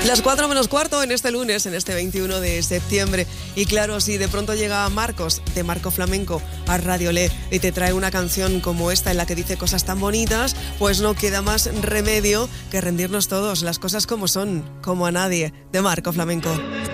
Las 4 menos cuarto en este lunes, en este 21 de septiembre. Y claro, si de pronto llega Marcos, de Marco Flamenco, a Radio Le y te trae una canción como esta en la que dice cosas tan bonitas, pues no queda más remedio que rendirnos todos, las cosas como son, como a nadie, de Marco Flamenco.